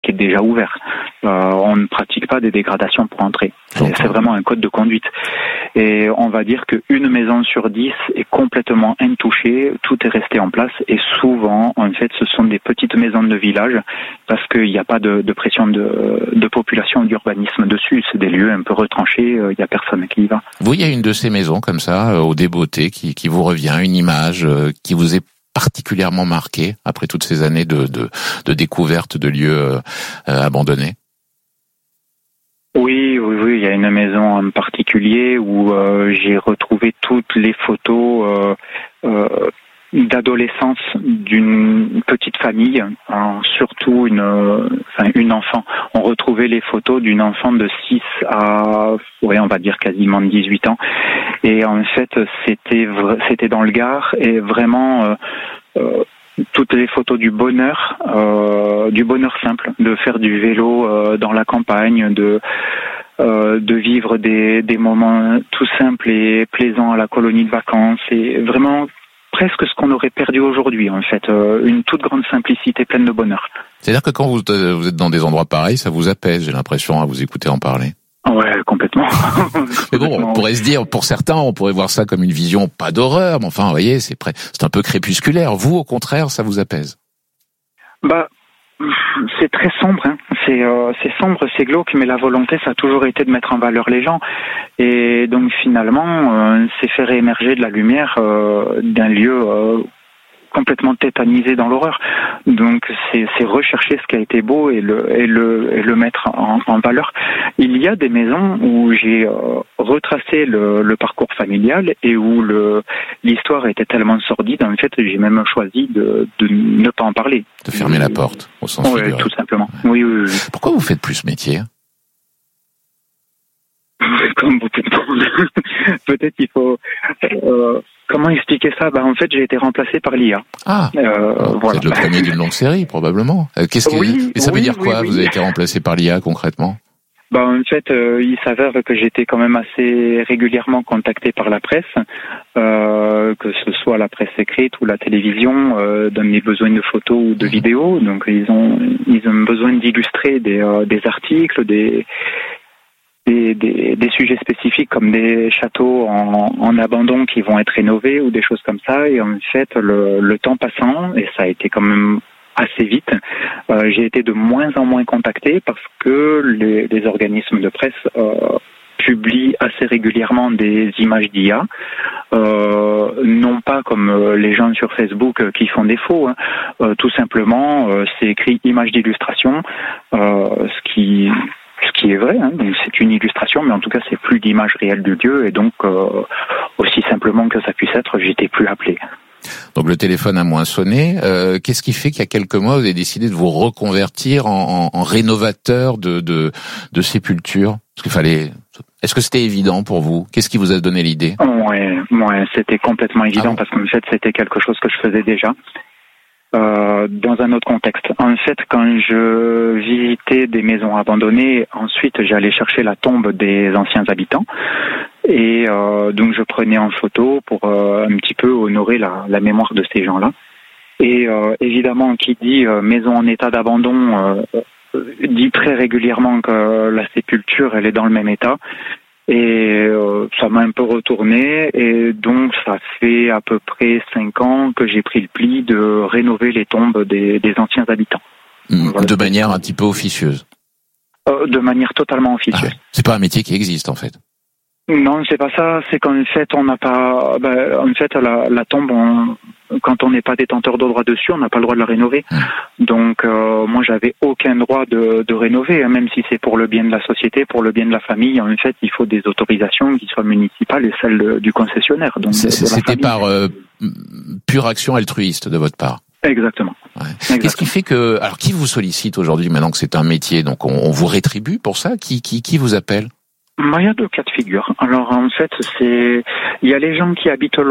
qui est déjà ouvert. On ne pratique pas des dégradations pour entrer. C'est vraiment un code de conduite. Et on va dire qu'une maison sur 10 est complètement intouchée, tout est resté en place, et souvent, en fait, ce sont des petites maisons de village, parce qu'il n'y a pas de pression de population, d'urbanisme dessus. C'est des lieux un peu retranchés, il n'y a personne qui y va. Vous, il y a une de ces maisons comme ça, au Desbeautés, qui vous revient, une image qui vous est particulièrement marquée après toutes ces années de découverte de lieux abandonnés? Oui, il y a une maison en particulier où j'ai retrouvé toutes les photos d'adolescence d'une petite famille, surtout une enfant. On retrouvait les photos d'une enfant de 6 à, on va dire quasiment 18 ans. Et en fait, c'était dans le Gard, et vraiment toutes les photos du bonheur simple, de faire du vélo dans la campagne, de vivre des moments tout simples et plaisants à la colonie de vacances, et vraiment presque ce qu'on aurait perdu aujourd'hui, en fait, une toute grande simplicité pleine de bonheur. C'est-à-dire que quand vous êtes dans des endroits pareils, ça vous apaise, j'ai l'impression, à vous écouter en parler. Ouais, complètement. Mais bon, on pourrait se dire, pour certains, on pourrait voir ça comme une vision pas d'horreur, mais enfin, vous voyez, c'est un peu crépusculaire. Vous, au contraire, ça vous apaise? C'est très sombre, hein. C'est sombre, c'est glauque, mais la volonté, ça a toujours été de mettre en valeur les gens. Et donc finalement, c'est faire émerger de la lumière d'un lieu complètement tétanisé dans l'horreur. Donc c'est rechercher ce qui a été beau et le mettre en valeur. Il y a des maisons où j'ai retracé le parcours familial et où l'histoire était tellement sordide, en fait, j'ai même choisi de ne pas en parler. De fermer la porte, au sens figuré. Tout simplement. Oui. Pourquoi vous faites plus ce métier? Comme beaucoup de monde. Peut-être il faut... comment expliquer ça? En fait, j'ai été remplacé par l'IA. Vous êtes le premier d'une longue série, probablement. Ça veut dire quoi, vous avez été remplacé par l'IA, concrètement? En fait, il s'avère que j'étais quand même assez régulièrement contacté par la presse, que ce soit la presse écrite ou la télévision, dans mes besoins de photos ou de vidéos. Donc, ils ont besoin d'illustrer des articles, des sujets spécifiques comme des châteaux en abandon qui vont être rénovés ou des choses comme ça. Et en fait, le temps passant, et ça a été quand même assez vite, j'ai été de moins en moins contacté parce que les organismes de presse publient assez régulièrement des images d'IA, non pas comme les gens sur Facebook qui font des faux, hein. Tout simplement, c'est écrit image d'illustration, ce qui est vrai, hein. Donc c'est une illustration, mais en tout cas c'est plus d'image réelle du lieu, et donc aussi simplement que ça puisse être, j'étais plus appelé. Donc le téléphone a moins sonné. Qu'est-ce qui fait qu'il y a quelques mois vous avez décidé de vous reconvertir en rénovateur de sépultures? Est-ce que c'était évident pour vous? Qu'est-ce qui vous a donné l'idée? Ouais, c'était complètement évident, parce qu'en fait c'était quelque chose que je faisais déjà. Dans un autre contexte. En fait, quand je visitais des maisons abandonnées, ensuite j'allais chercher la tombe des anciens habitants, et donc je prenais en photo pour un petit peu honorer la mémoire de ces gens-là. Et évidemment, qui dit maison en état d'abandon dit très régulièrement que la sépulture, elle est dans le même état. Et ça m'a un peu retourné, et donc ça fait à peu près 5 ans que j'ai pris le pli de rénover les tombes des anciens habitants. De manière un petit peu officieuse? De manière totalement officieuse. C'est pas un métier qui existe, en fait? Non, c'est pas ça. C'est qu'en fait, on n'a pas... en fait, la tombe, quand on n'est pas détenteur de droit dessus, on n'a pas le droit de la rénover. Donc, moi, j'avais aucun droit de rénover, hein, même si c'est pour le bien de la société, pour le bien de la famille. En fait, il faut des autorisations qui soient municipales et celles du concessionnaire. Donc, c'était par pure action altruiste de votre part? Exactement. Ouais. Qu'est-ce qui fait que... Alors, qui vous sollicite aujourd'hui, maintenant que c'est un métier? Donc, on vous rétribue pour ça? Qui vous appelle? Il y a 2 cas de figure. Alors en fait, il y a les gens qui habitent loin,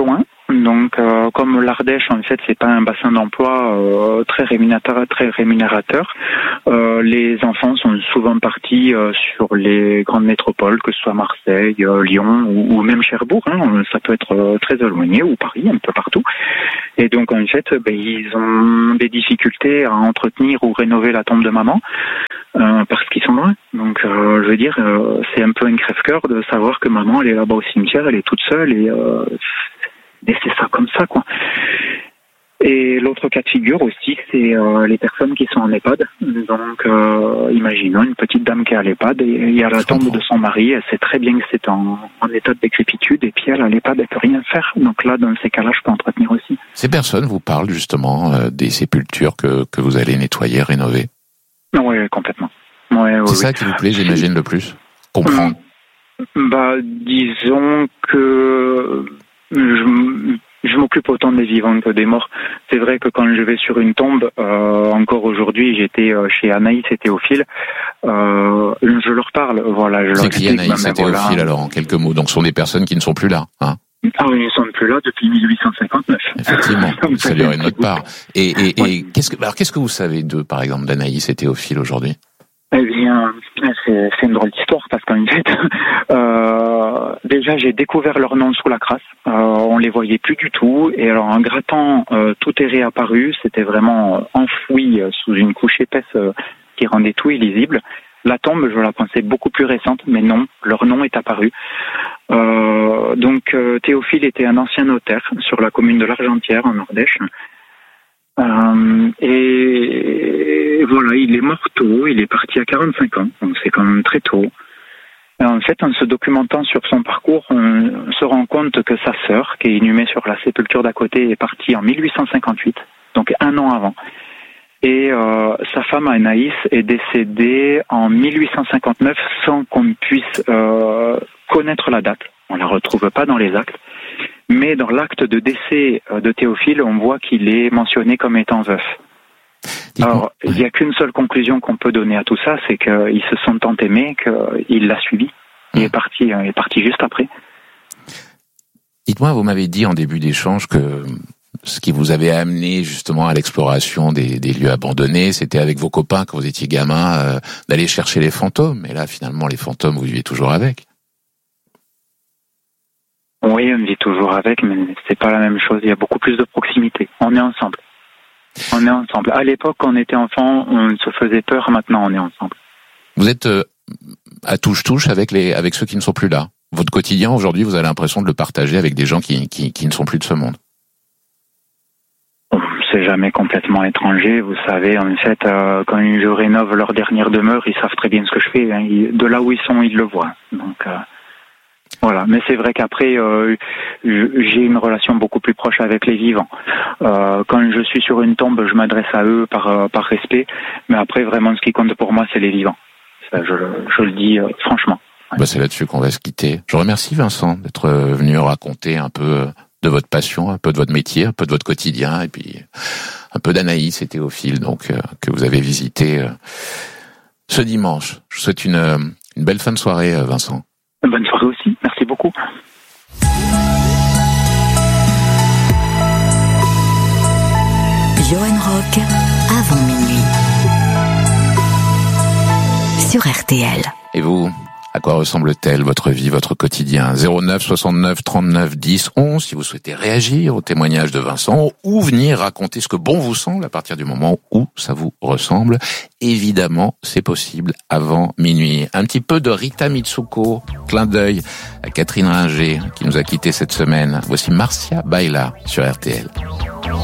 Donc, comme l'Ardèche, en fait, c'est pas un bassin d'emploi très rémunérateur. Les enfants sont souvent partis sur les grandes métropoles, que ce soit Marseille, Lyon ou même Cherbourg. Ça peut être très éloigné, ou Paris, un peu partout. Et donc, en fait, ils ont des difficultés à entretenir ou rénover la tombe de maman. Parce qu'ils sont loin. Donc, je veux dire, c'est un peu un crève-cœur de savoir que maman, elle est là-bas au cimetière, elle est toute seule et c'est ça comme ça, quoi. Et l'autre cas de figure aussi, c'est les personnes qui sont en EHPAD. Donc, imaginons une petite dame qui est à l'EHPAD et il y a la tombe de son mari, elle sait très bien que c'est en état de décrépitude et puis elle, à l'EHPAD, elle peut rien faire. Donc là, dans ces cas-là, je peux entretenir aussi. Ces personnes vous parlent justement des sépultures que vous allez nettoyer, rénover? Oui, complètement. C'est ça qui vous plaît, j'imagine, le plus? Comprendre? Disons que je m'occupe autant des vivants que des morts. C'est vrai que quand je vais sur une tombe, encore aujourd'hui, j'étais chez Anaïs et Théophile, je leur parle, voilà. Je c'est leur qui Anaïs et Théophile, alors, en quelques mots? Donc, ce sont des personnes qui ne sont plus là, hein? Ah oui, ils ne sont plus là depuis 1859. Effectivement, vous saluerez de notre part. Et qu'est-ce que vous savez d'eux, par exemple, d'Anaïs et Théophile aujourd'hui? Eh bien, c'est une drôle d'histoire parce qu'en fait, déjà j'ai découvert leur nom sous la crasse. On les voyait plus du tout. Et alors en grattant, tout est réapparu. C'était vraiment enfoui sous une couche épaisse qui rendait tout illisible. La tombe, je la pensais beaucoup plus récente, mais non, leur nom est apparu. Donc Théophile était un ancien notaire sur la commune de l'Argentière en Ardèche. Et voilà, il est mort tôt, il est parti à 45 ans, donc c'est quand même très tôt. En fait, en se documentant sur son parcours, on se rend compte que sa sœur, qui est inhumée sur la sépulture d'à côté, est partie en 1858, donc un an avant. Et sa femme Anaïs est décédée en 1859 sans qu'on puisse connaître la date. On la retrouve pas dans les actes. Mais dans l'acte de décès de Théophile, on voit qu'il est mentionné comme étant veuf. Alors, il n'y a qu'une seule conclusion qu'on peut donner à tout ça, c'est qu'ils se sont tant aimés qu'il l'a suivi. Il est parti juste après. Dites-moi, vous m'avez dit en début d'échange que ce qui vous avait amené justement à l'exploration des lieux abandonnés, c'était avec vos copains quand vous étiez gamin d'aller chercher les fantômes. Et là, finalement, les fantômes, vous vivez toujours avec. Oui, on vit toujours avec, mais c'est pas la même chose. Il y a beaucoup plus de proximité. On est ensemble. À l'époque, quand on était enfant, on se faisait peur. Maintenant, on est ensemble. Vous êtes à touche-touche avec ceux qui ne sont plus là. Votre quotidien, aujourd'hui, vous avez l'impression de le partager avec des gens qui ne sont plus de ce monde. C'est jamais complètement étranger. Vous savez, en fait, quand je rénove leur dernière demeure, ils savent très bien ce que je fais. De là où ils sont, ils le voient. Donc... Voilà, mais c'est vrai qu'après, j'ai une relation beaucoup plus proche avec les vivants. Quand je suis sur une tombe, je m'adresse à eux par respect, mais après, vraiment, ce qui compte pour moi, c'est les vivants. Ça, je le dis franchement. Ouais. C'est là-dessus qu'on va se quitter. Je remercie Vincent d'être venu raconter un peu de votre passion, un peu de votre métier, un peu de votre quotidien, et puis un peu d'Anaïs et Théophile, donc que vous avez visité ce dimanche. Je vous souhaite une belle fin de soirée, Vincent. Bonne soirée aussi, merci beaucoup. Johan Rock, avant minuit, sur RTL. Et vous, à quoi ressemble-t-elle votre vie, votre quotidien? 09 69 39 10 11 si vous souhaitez réagir au témoignage de Vincent ou venir raconter ce que bon vous semble à partir du moment où ça vous ressemble. Évidemment, c'est possible avant minuit. Un petit peu de Rita Mitsuko, clin d'œil à Catherine Ringer qui nous a quittés cette semaine. Voici Marcia Baila sur RTL.